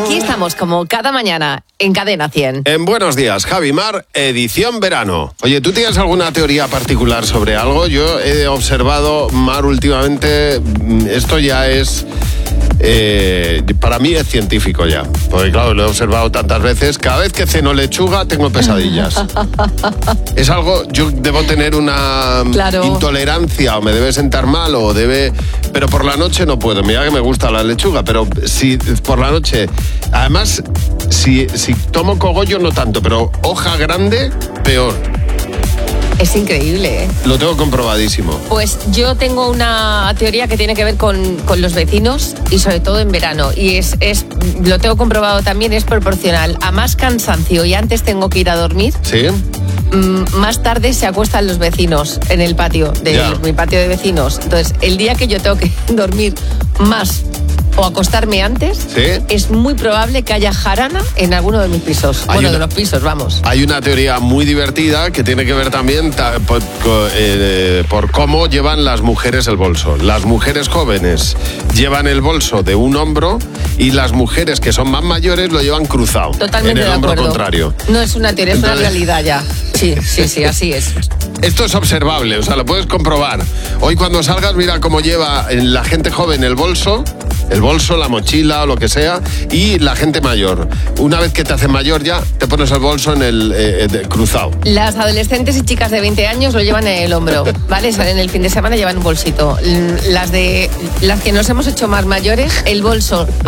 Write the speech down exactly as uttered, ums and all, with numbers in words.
Aquí estamos, como cada mañana, en Cadena cien. En Buenos Días, Javi Mar, edición verano. Oye, ¿tú tienes alguna teoría particular sobre algo? Yo he observado, Mar, últimamente, esto ya es... Eh, para mí es científico ya, porque claro, lo he observado tantas veces. Cada vez que ceno lechuga tengo pesadillas. Es algo, yo debo tener una claro. intolerancia, o me debe sentar mal, o debe... Pero por la noche no puedo. Mira que me gusta la lechuga, pero si por la noche... Además, si, si tomo cogollo no tanto, pero hoja grande, peor. Es increíble, ¿eh? Lo tengo comprobadísimo. Pues yo tengo una teoría que tiene que ver con, con los vecinos y sobre todo en verano. Y es, es, lo tengo comprobado también, es proporcional. A más cansancio y antes tengo que ir a dormir, ¿sí? mmm, más tarde se acuestan los vecinos en el patio, de Ya. mi patio de vecinos. Entonces, el día que yo tengo que dormir más o acostarme antes, ¿sí? Es muy probable que haya jarana en alguno de mis pisos. Hay bueno, una- de los pisos, vamos. Hay una teoría muy divertida que tiene que ver también ta- por, co- eh, por cómo llevan las mujeres el bolso. Las mujeres jóvenes llevan el bolso de un hombro y las mujeres que son más mayores lo llevan cruzado. Totalmente en el de hombro acuerdo. contrario. No es una teoría, es una Entonces- realidad ya. Sí, sí, sí, así es. Esto es observable, o sea, lo puedes comprobar. Hoy cuando salgas, mira cómo lleva la gente joven el bolso, el bolso, la mochila o lo que sea, y la gente mayor. Una vez que te haces mayor ya, te pones el bolso en el eh, de- cruzado. Las adolescentes y chicas de veinte años lo llevan en el hombro, ¿vale? Salen el fin de semana, llevan un bolsito. Las de las que nos hemos hecho más mayores, el bolso